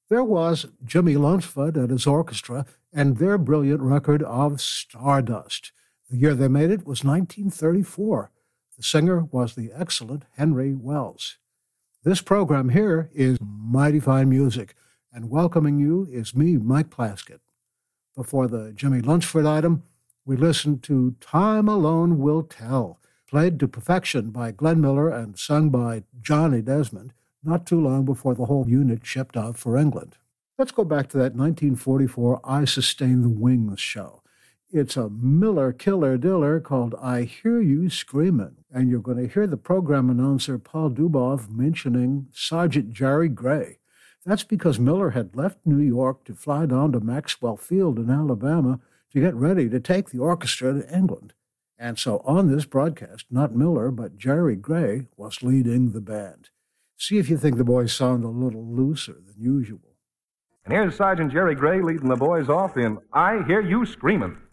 There was Jimmy Lunceford and his orchestra and their brilliant record of Stardust. The year they made it was 1934. The singer was the excellent Henry Wells. This program here is Mighty Fine Music, and welcoming you is me, Mike Plaskett. Before the Jimmy Lunceford item, we listened to Time Alone Will Tell, played to perfection by Glenn Miller and sung by Johnny Desmond, not too long before the whole unit shipped out for England. Let's go back to that 1944 I Sustain the Wings show. It's a Miller killer diller called I Hear You Screamin', and you're going to hear the program announcer Paul Dubov mentioning Sergeant Jerry Gray. That's because Miller had left New York to fly down to Maxwell Field in Alabama to get ready to take the orchestra to England. And so on this broadcast, not Miller, but Jerry Gray was leading the band. See if you think the boys sound a little looser than usual. And here's Sergeant Jerry Gray leading the boys off in I Hear You Screamin'.